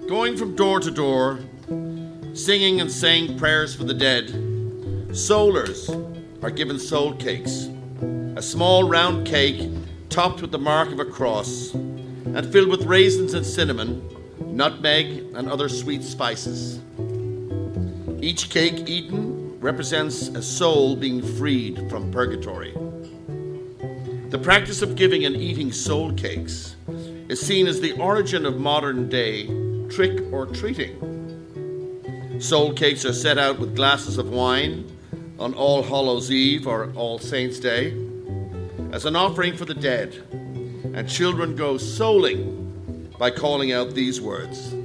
Going from door to door, singing and saying prayers for the dead, soulers are given soul cakes, a small round cake topped with the mark of a cross and filled with raisins and cinnamon, nutmeg and other sweet spices. Each cake eaten represents a soul being freed from purgatory. The practice of giving and eating soul cakes is seen as the origin of modern-day trick or treating. Soul cakes are set out with glasses of wine on All Hallows Eve or All Saints' Day as an offering for the dead, and children go souling by calling out these words: